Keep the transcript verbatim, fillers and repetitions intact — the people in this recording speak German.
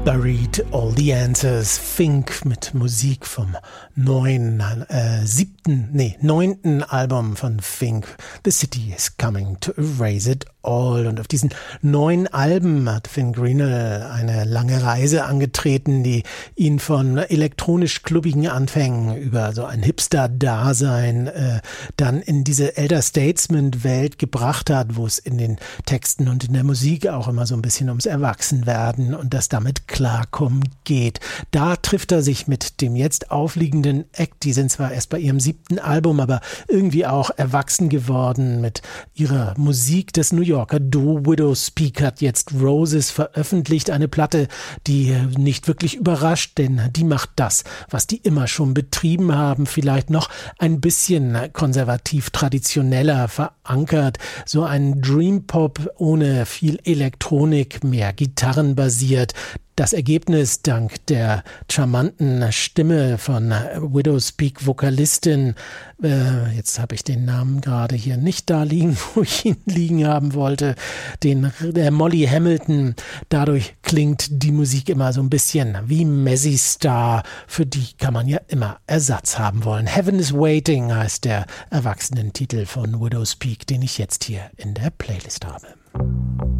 Buried All the Answers, Fink mit Musik vom neuen, äh, siebten, nee, neunten Album von Fink, The City is Coming to Erase It All. Und auf diesen neun Alben hat Finn Greenell eine lange Reise angetreten, die ihn von elektronisch-klubbigen Anfängen über so ein Hipster-Dasein äh, dann in diese Elder Statesman-Welt gebracht hat, wo es in den Texten und in der Musik auch immer so ein bisschen ums Erwachsenwerden und das damit Klarkommen geht. Da trifft er sich mit dem jetzt aufliegenden Act. Die sind zwar erst bei ihrem siebten Album, aber irgendwie auch erwachsen geworden mit ihrer Musik. Das New Yorker Duo Widowspeak hat jetzt Roses veröffentlicht, eine Platte, die nicht wirklich überrascht, denn die macht das, was die immer schon betrieben haben, vielleicht noch ein bisschen konservativ traditioneller verankert. So ein Dream Pop ohne viel Elektronik, mehr gitarrenbasiert. Das Ergebnis dank der charmanten Stimme von Widowspeak-Vokalistin, äh, jetzt habe ich den Namen gerade hier nicht da liegen, wo ich ihn liegen haben wollte, den der Molly Hamilton. Dadurch klingt die Musik immer so ein bisschen wie Mazzy Star, für die kann man ja immer Ersatz haben wollen. Heaven is Waiting heißt der Erwachsenentitel von Widowspeak, den ich jetzt hier in der Playlist habe.